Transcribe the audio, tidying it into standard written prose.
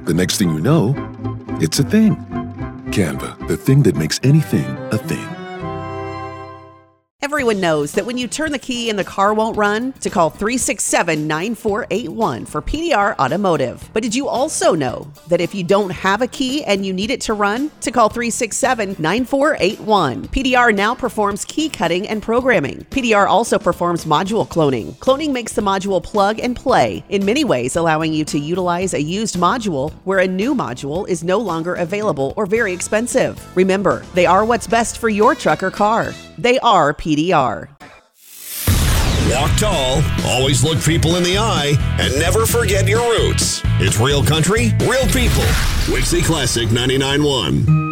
The next thing you know, it's a thing. Canva, the thing that makes anything a thing. Everyone knows that when you turn the key and the car won't run, to call 367-9481 for PDR Automotive. But did you also know that if you don't have a key and you need it to run, to call 367-9481. PDR now performs key cutting and programming. PDR also performs module cloning. Cloning makes the module plug and play, in many ways allowing you to utilize a used module where a new module is no longer available or very expensive. Remember, they are what's best for your truck or car. They are PDR. Walk tall, always look people in the eye, and never forget your roots. It's real country, real people. Wixie Classic 99.1.